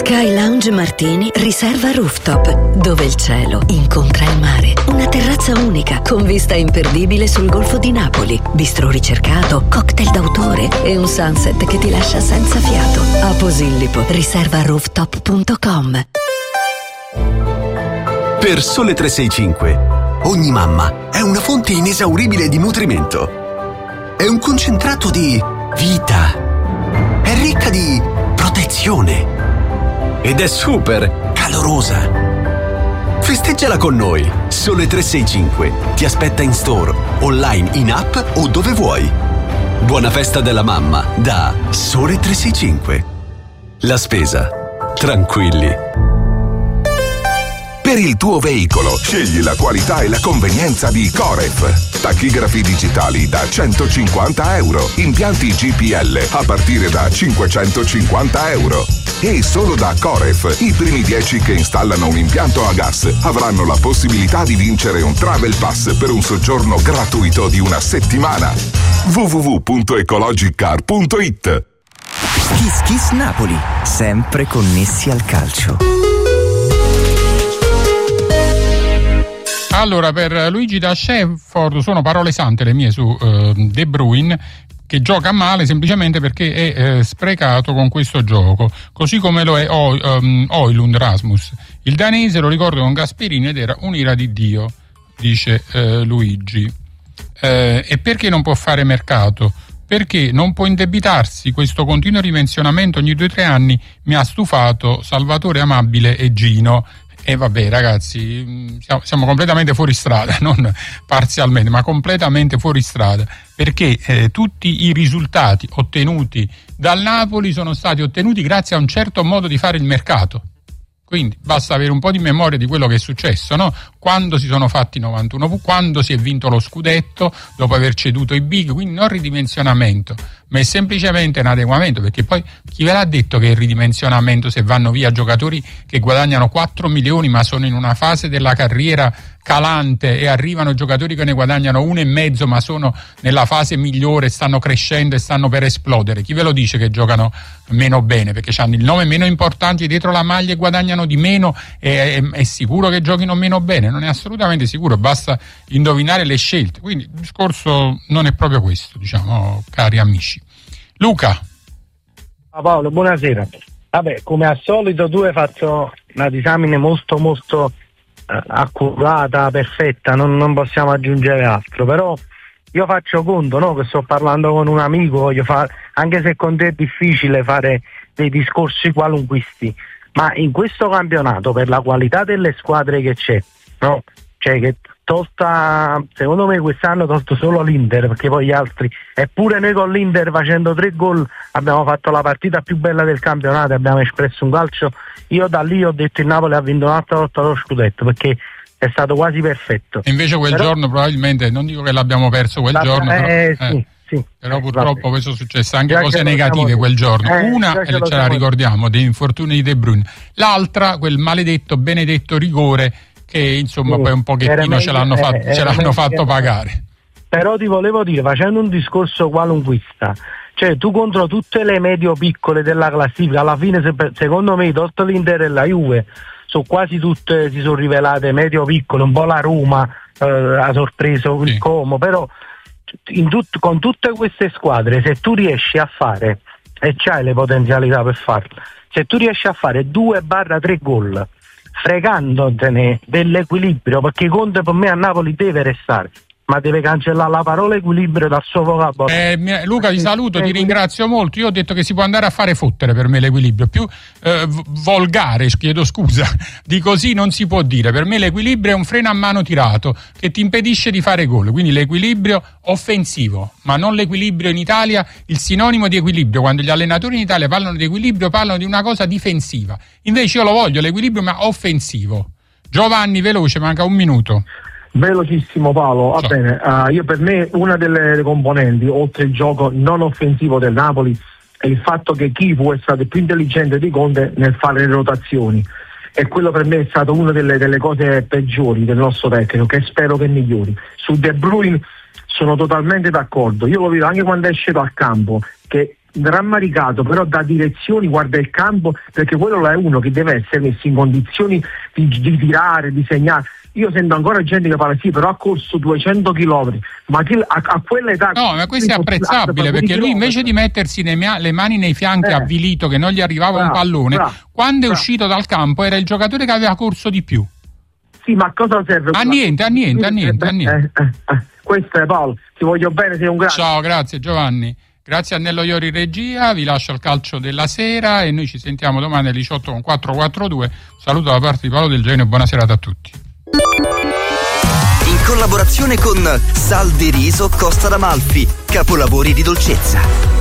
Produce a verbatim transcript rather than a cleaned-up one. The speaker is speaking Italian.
Sky Lounge Martini Riserva Rooftop, dove il cielo incontra il mare. Una terrazza unica con vista imperdibile sul Golfo di Napoli, bistrò ricercato, cocktail d'autore e un sunset che ti lascia senza fiato. A Posillipo, riserva rooftop punto com. Per Sole tre sei cinque, ogni mamma è una fonte inesauribile di nutrimento. È un concentrato di vita. È ricca di protezione. Ed è super calorosa. Festeggiala con noi. Sole tre sei cinque ti aspetta in store, online, in app o dove vuoi. Buona festa della mamma da Sole tre sei cinque. La spesa. Tranquilli. Per il tuo veicolo, scegli la qualità e la convenienza di Coref. Tachigrafi digitali da centocinquanta euro. Impianti G P L a partire da cinquecentocinquanta euro. E solo da Coref, i primi dieci che installano un impianto a gas avranno la possibilità di vincere un Travel Pass per un soggiorno gratuito di una settimana. w w w punto ecologicar punto i t. Kiss Kiss Napoli, sempre connessi al calcio. Allora, per Luigi da Shefford sono parole sante le mie su uh, De Bruyne, che gioca male semplicemente perché è eh, sprecato con questo gioco, così come lo è o, um, Højlund Rasmus. Il danese, lo ricordo, con Gasperini ed era un'ira di Dio, dice eh, Luigi. Eh, e perché non può fare mercato? Perché non può indebitarsi. Questo continuo ridimensionamento ogni due o tre anni mi ha stufato. Salvatore Amabile e Gino. E vabbè ragazzi, siamo, siamo completamente fuori strada, non parzialmente, ma completamente fuori strada, perché eh, tutti i risultati ottenuti dal Napoli sono stati ottenuti grazie a un certo modo di fare il mercato. Quindi basta avere un po' di memoria di quello che è successo, no? Quando si sono fatti novantuno, quando si è vinto lo scudetto dopo aver ceduto i big, quindi non ridimensionamento, ma è semplicemente un adeguamento, perché poi chi ve l'ha detto che è il ridimensionamento se vanno via giocatori che guadagnano quattro milioni ma sono in una fase della carriera calante e arrivano giocatori che ne guadagnano uno e mezzo ma sono nella fase migliore, stanno crescendo e stanno per esplodere? Chi ve lo dice che giocano meno bene? Perché hanno il nome meno importante dietro la maglia e guadagnano di meno, e è, è sicuro che giochino meno bene? Non è assolutamente sicuro, basta indovinare le scelte. Quindi il discorso non è proprio questo, diciamo, cari amici. Luca. Ciao Paolo, buonasera. Vabbè, come al solito tu hai fatto una disamine molto molto eh, accurata, perfetta, non, non possiamo aggiungere altro, però io faccio conto, no, che sto parlando con un amico, voglio fare, anche se con te è difficile fare dei discorsi qualunquisti, ma in questo campionato, per la qualità delle squadre che c'è, no, cioè che tolta, secondo me quest'anno tolto solo l'Inter, perché poi gli altri, eppure noi con l'Inter facendo tre gol abbiamo fatto la partita più bella del campionato, abbiamo espresso un calcio, io da lì ho detto il Napoli ha vinto un'altra volta lo scudetto, perché è stato quasi perfetto. E invece quel però, giorno probabilmente, non dico che l'abbiamo perso quel giorno, però, eh, eh, sì, sì, però eh, purtroppo vabbè. questo è successo, anche già cose negative siamo... quel giorno. Eh, Una, e ce la siamo... ricordiamo, degli infortuni di De Bruyne. L'altra, quel maledetto, benedetto rigore che insomma sì, poi un pochettino ce l'hanno, fatto, eh, ce l'hanno fatto pagare. Però ti volevo dire, facendo un discorso qualunquista, cioè tu contro tutte le medio piccole della classifica, alla fine se, secondo me tolto l'Inter e la Juve, su quasi tutte si sono rivelate medio piccole, un po' la Roma eh, ha sorpreso il sì. Como, però in tut, con tutte queste squadre, se tu riesci a fare, e c'hai le potenzialità per farlo, se tu riesci a fare due barra tre gol fregandotene dell'equilibrio, perché Conte per me a Napoli deve restare, ma deve cancellare la parola equilibrio dal suo vocabolario. Eh, Luca, ti saluto, ti ringrazio molto. Io ho detto che si può andare a fare fottere, per me l'equilibrio più eh, volgare, chiedo scusa, di così non si può dire. Per me l'equilibrio è un freno a mano tirato che ti impedisce di fare gol, quindi l'equilibrio offensivo, ma non l'equilibrio in Italia, il sinonimo di equilibrio, quando gli allenatori in Italia parlano di equilibrio parlano di una cosa difensiva, invece io lo voglio l'equilibrio ma offensivo. Giovanni, veloce, manca un minuto. Velocissimo Paolo, va so. bene, uh, io per me una delle componenti, oltre il gioco non offensivo del Napoli, è il fatto che Chivu è stato più intelligente di Conte nel fare le rotazioni, e quello per me è stato una delle, delle cose peggiori del nostro tecnico, che spero che migliori. Su De Bruyne sono totalmente d'accordo, io lo vedo anche quando esce dal campo, che rammaricato, però dà direzioni, guarda il campo, perché quello là è uno che deve essere messo in condizioni di, di tirare, di segnare. Io sento ancora gente che parla sì, però ha corso duecento chilometri, ma che, a, a quell'età... No, ma questo è apprezzabile, perché lui invece di mettersi nei, le mani nei fianchi, eh, avvilito, che non gli arrivava bravo, un pallone, bravo, quando è bravo. uscito dal campo era il giocatore che aveva corso di più. Sì, ma a cosa serve? A niente, a niente, a niente, a niente. Eh, eh, eh. Questo è Paolo, ti voglio bene, sei un grande. Ciao, grazie Giovanni. Grazie a Nello Iori Regia, vi lascio al calcio della sera e noi ci sentiamo domani alle diciotto con quattro quattro due. Saluto da parte di Paolo Del Genio e buona serata a tutti. In collaborazione con Sal di Riso Costa d'Amalfi, capolavori di dolcezza.